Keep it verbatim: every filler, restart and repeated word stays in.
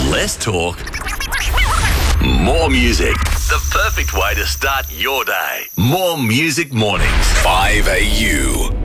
Less talk, more music. The perfect way to start your day. More Music Mornings. five A U.